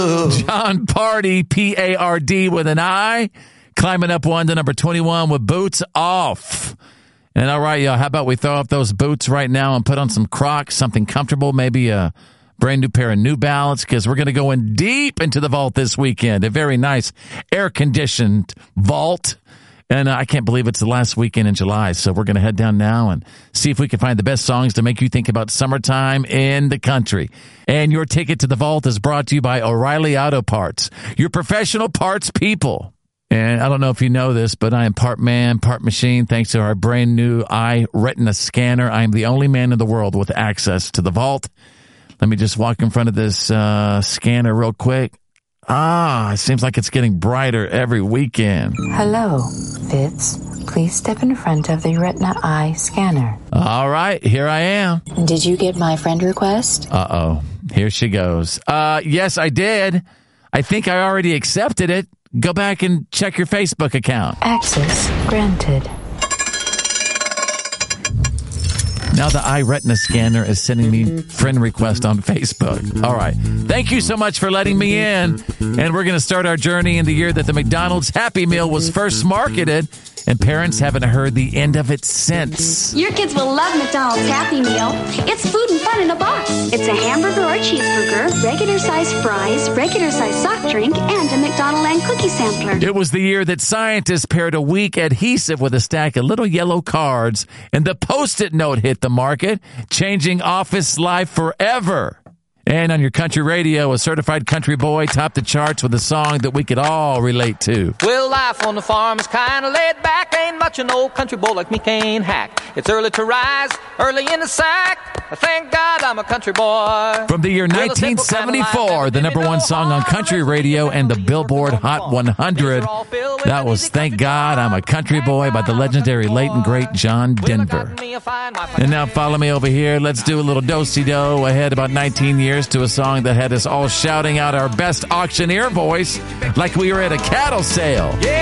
love. John Party, P-A-R-D with an I, climbing up one to number 21 with Boots Off. And all right, y'all, how about we throw off those boots right now and put on some Crocs, something comfortable, maybe a brand new pair of New Balance, because we're going to go in deep into the vault this weekend. A very nice air-conditioned vault. And I can't believe it's the last weekend in July, so we're going to head down now and see if we can find the best songs to make you think about summertime in the country. And your ticket to the vault is brought to you by O'Reilly Auto Parts, your professional parts people. And I don't know if you know this, but I am part man, part machine, thanks to our brand new iRetina scanner. I am the only man in the world with access to the vault. Let me just walk in front of this scanner real quick. It seems like it's getting brighter every weekend. Hello, Fitz. Please step in front of the Retina Eye scanner. All right, here I am. Did you get my friend request? Uh-oh, here she goes. Yes, I did. I think I already accepted it. Go back and check your Facebook account. Access granted. Now the iRetina scanner is sending me friend request on Facebook. All right. Thank you so much for letting me in. And we're going to start our journey in the year that the McDonald's Happy Meal was first marketed. And parents haven't heard the end of it since. Your kids will love McDonald's Happy Meal. It's food and fun in a box. It's a hamburger or cheeseburger, regular-sized fries, regular-sized soft drink, and a McDonald's and cookie sampler. It was the year that scientists paired a weak adhesive with a stack of little yellow cards, and the Post-it note hit the market, changing office life forever. And on your country radio, a certified country boy topped the charts with a song that we could all relate to. Well, life on the farm is kind of laid back. Ain't much an old country boy like me can't hack. It's early to rise, early in the sack. Thank God I'm a country boy. From the year 1974, the number one song on country radio and the Billboard Hot 100. That was Thank God I'm a Country Boy by the legendary late and great John Denver. And now follow me over here. Let's do a little do-si-do ahead about 19 years to a song that had us all shouting out our best auctioneer voice like we were at a cattle sale.